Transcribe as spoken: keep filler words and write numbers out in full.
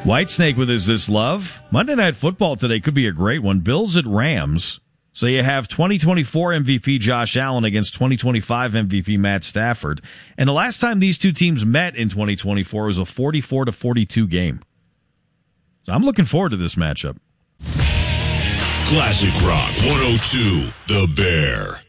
Whitesnake with Is This Love? Monday Night Football today could be a great one. Bills at Rams. So you have twenty twenty-four M V P Josh Allen against twenty twenty-five M V P Matt Stafford. And the last time these two teams met in twenty twenty-four was a forty-four to forty-two game. So I'm looking forward to this matchup. Classic Rock one oh two, The Bear.